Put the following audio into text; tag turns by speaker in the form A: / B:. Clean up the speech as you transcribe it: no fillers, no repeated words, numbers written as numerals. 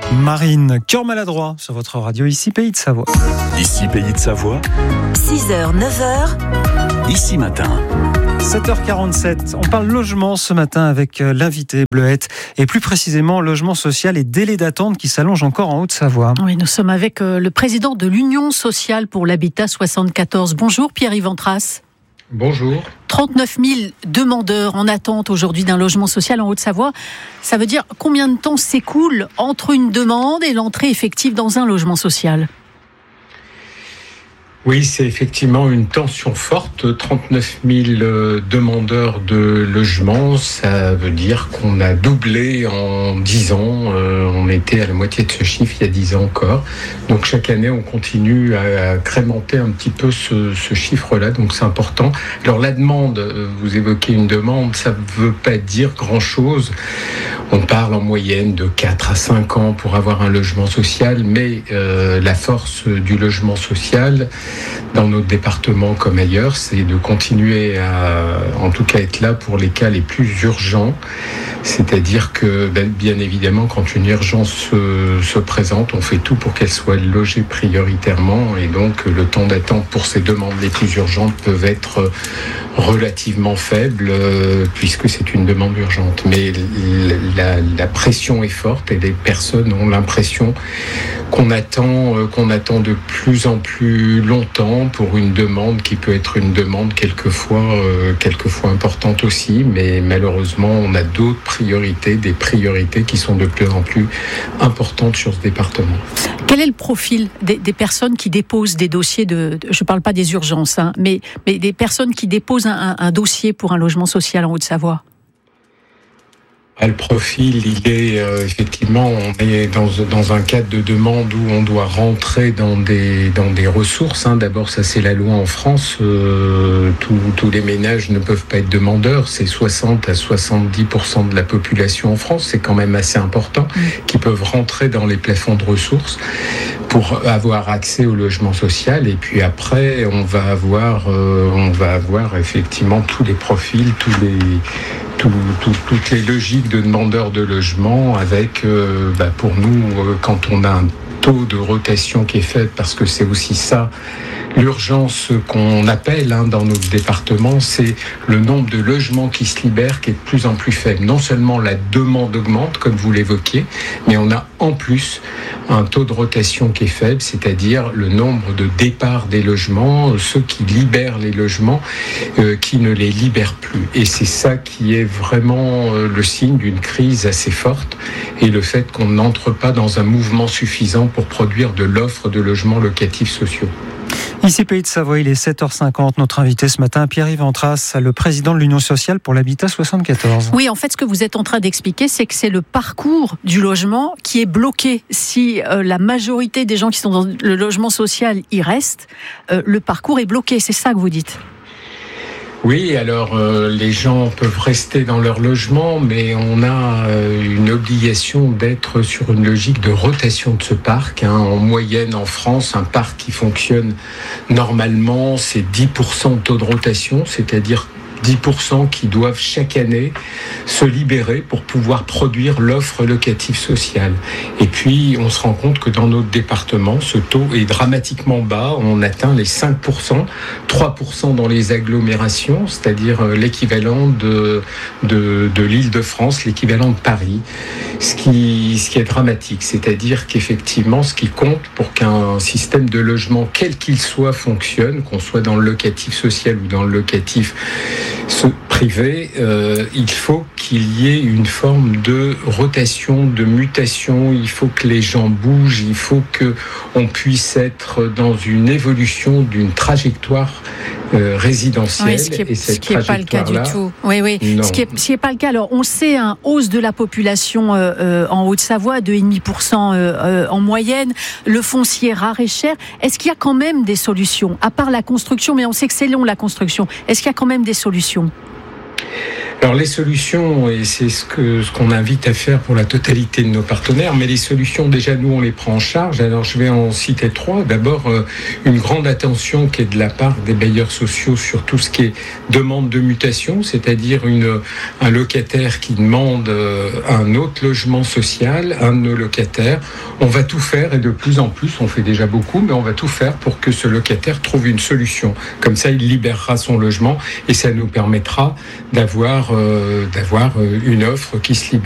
A: Marine, cœur maladroit sur votre radio, ici Pays de Savoie.
B: Ici Pays de Savoie.
C: 6h, 9h.
B: Ici Matin.
A: 7h47, on parle logement ce matin avec l'invité Bleuette et plus précisément logement social et délai d'attente qui s'allonge encore en Haute-Savoie.
D: Oui, nous sommes avec le président de l'Union sociale pour l'habitat 74. Bonjour Pierre-Yves Antras.
E: Bonjour.
D: 39 000 demandeurs en attente aujourd'hui d'un logement social en Haute-Savoie. Ça veut dire combien de temps s'écoule entre une demande et l'entrée effective dans un logement social ?
E: Oui, c'est effectivement une tension forte. 39 000 demandeurs de logement, ça veut dire qu'on a doublé en 10 ans. On était à la moitié de ce chiffre il y a 10 ans encore. Donc chaque année, on continue à incrémenter un petit peu ce chiffre-là. Donc c'est important. Alors la demande, vous évoquez une demande, ça ne veut pas dire grand-chose. On parle en moyenne de 4 à 5 ans pour avoir un logement social, mais la force du logement social, dans notre département comme ailleurs, c'est de continuer à, en tout cas, être là pour les cas les plus urgents. C'est-à-dire que, bien évidemment, quand une urgence se présente, on fait tout pour qu'elle soit logée prioritairement. Et donc, le temps d'attente pour ces demandes les plus urgentes peuvent être relativement faibles, puisque c'est une demande urgente. Mais la pression est forte et les personnes ont l'impression qu'on attend de plus en plus longtemps pour une demande qui peut être une demande quelquefois importante aussi, mais malheureusement on a d'autres priorités, des priorités qui sont de plus en plus importantes sur ce département.
D: Quel est le profil des personnes qui déposent des dossiers je ne parle pas des urgences, mais des personnes qui déposent un dossier pour un logement social en Haute-Savoie ?
E: Le profil, il est effectivement, on est dans un cadre de demande où on doit rentrer dans des ressources. D'abord, ça c'est la loi en France. Tous les ménages ne peuvent pas être demandeurs. C'est 60 à 70% de la population en France. C'est quand même assez important, qui peuvent rentrer dans les plafonds de ressources pour avoir accès au logement social. Et puis après, on va avoir effectivement tous les profils, toutes les logiques de demandeurs de logement avec, pour nous, quand on a un taux de rotation qui est faible, parce que c'est aussi ça, l'urgence qu'on appelle dans notre département, c'est le nombre de logements qui se libèrent qui est de plus en plus faible. Non seulement la demande augmente, comme vous l'évoquiez, mais on a en plus un taux de rotation qui est faible, c'est-à-dire le nombre de départs des logements, ceux qui libèrent les logements, qui ne les libèrent plus. Et c'est ça qui est vraiment le signe d'une crise assez forte et le fait qu'on n'entre pas dans un mouvement suffisant pour produire de l'offre de logements locatifs sociaux.
A: Ici Pays de Savoie, il est 7h50. Notre invité ce matin, Pierre-Yves Antras, le président de l'Union sociale pour l'habitat 74.
D: Oui, en fait, ce que vous êtes en train d'expliquer, c'est que c'est le parcours du logement qui est bloqué. Si la majorité des gens qui sont dans le logement social y restent, le parcours est bloqué. C'est ça que vous dites ?
E: Oui, alors les gens peuvent rester dans leur logement, mais on a une obligation d'être sur une logique de rotation de ce parc. En moyenne, en France, un parc qui fonctionne normalement, c'est 10% de taux de rotation, c'est-à-dire 10% qui doivent chaque année se libérer pour pouvoir produire l'offre locative sociale. Et puis, on se rend compte que dans notre département, ce taux est dramatiquement bas. On atteint les 5%, 3% dans les agglomérations, c'est-à-dire l'équivalent de l'Île-de-France, l'équivalent de Paris. Ce qui est dramatique, c'est-à-dire qu'effectivement, ce qui compte pour qu'un système de logement, quel qu'il soit, fonctionne, qu'on soit dans le locatif social ou dans le locatif privé, il faut qu'il y ait une forme de rotation, de mutation, il faut que les gens bougent, il faut qu'on puisse être dans une évolution d'une trajectoire résidentielle.
D: Oui, ce qui n'est pas le cas du tout. Oui. Ce qui n'est pas le cas. Alors, on sait, hausse de la population en Haute-Savoie, 2,5% en moyenne. Le foncier rare et cher. Est-ce qu'il y a quand même des solutions, à part la construction, mais on sait que c'est long la construction. Est-ce qu'il y a quand même des solutions ?
E: Alors les solutions, et c'est ce qu'on invite à faire pour la totalité de nos partenaires, mais les solutions, déjà nous on les prend en charge. Alors je vais en citer 3. D'abord, une grande attention qui est de la part des bailleurs sociaux sur tout ce qui est demande de mutation, c'est-à-dire un locataire qui demande un autre logement social, un de nos locataires. On va tout faire, et de plus en plus, on fait déjà beaucoup, mais on va tout faire pour que ce locataire trouve une solution. Comme ça, il libérera son logement et ça nous permettra d'avoir une offre qui se libère.